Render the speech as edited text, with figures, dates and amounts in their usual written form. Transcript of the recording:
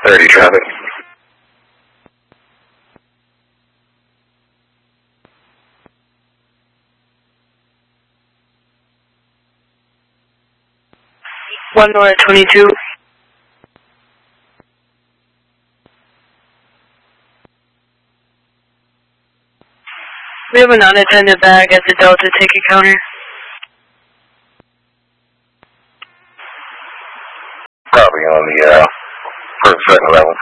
30 traffic. One north 22. We have an unattended bag at the Delta ticket counter. Probably on the first, second level.